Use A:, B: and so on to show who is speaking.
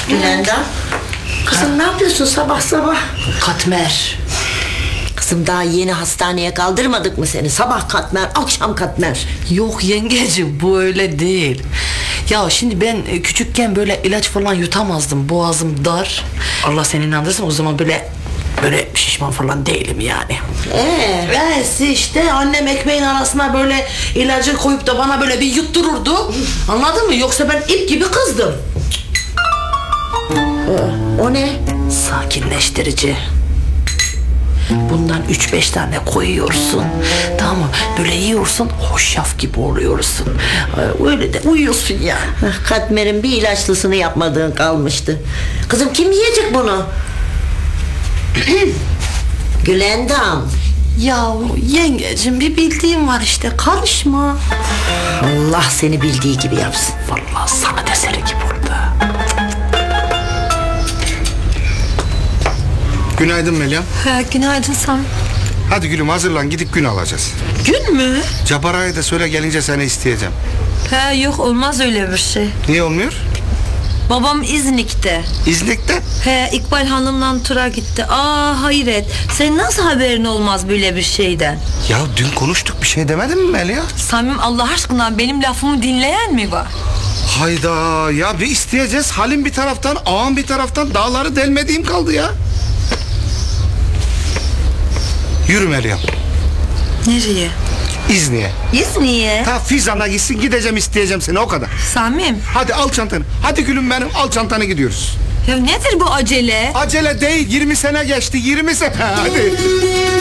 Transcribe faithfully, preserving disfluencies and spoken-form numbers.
A: Gülendam. Kızım ne yapıyorsun sabah sabah?
B: Katmer.
A: Kızım daha yeni hastaneye kaldırmadık mı seni? Sabah katmer, akşam katmer.
B: Yok yengeciğim, bu öyle değil. Ya şimdi ben küçükken böyle ilaç falan yutamazdım. Boğazım dar. Allah seni inandırsın, o zaman böyle böyle şişman falan değilim yani.
A: Ee,
B: Evet işte annem ekmeğin arasına böyle ilacı koyup da bana böyle bir yuttururdu. Anladın mı? Yoksa ben ip gibi kızdım.
A: o ne?
B: Sakinleştirici. Bundan üç beş tane koyuyorsun. Tamam mı? Böyle yiyorsun, hoşaf gibi oluyorsun. Öyle de uyuyorsun ya.
A: Ah, Katmer'in bir ilaçlısını yapmadığın kalmıştı. Kızım kim yiyecek bunu? Gülendam.
B: Ya yengecim, bir bildiğim var işte, karışma.
A: Allah seni bildiği gibi yapsın.
B: Vallahi sana deseri gibi oldu.
C: Günaydın Melia.
D: Ha, günaydın Sam.
C: Hadi gülüm hazırlan, gidip gün alacağız.
D: Gün mü?
C: Cabara'ya da söyle, gelince seni isteyeceğim.
D: Ha, yok olmaz öyle bir şey.
C: Niye olmuyor?
D: Babam İznik'te.
C: İznik'te.
D: He, İkbal Hanım'la tura gitti. Aa hayret. Senin nasıl haberin olmaz böyle bir şeyden?
C: Ya dün konuştuk, bir şey demedin mi Melia?
D: Samim, Allah aşkına benim lafımı dinleyen mi var?
C: Hayda ya, bir isteyeceğiz. Halim bir taraftan, ağam bir taraftan, dağları delmediğim kaldı ya. Yürü Meryem.
D: Nereye?
C: İzni'ye.
D: İznik'e?
C: Ta Fizan'a gitsin, gideceğim isteyeceğim seni, o kadar.
D: Samim.
C: Hadi al çantanı. Hadi gülüm benim, al çantanı, gidiyoruz.
D: Ya nedir bu acele?
C: Acele değil, yirmi sene geçti, yirmi sene. Hadi.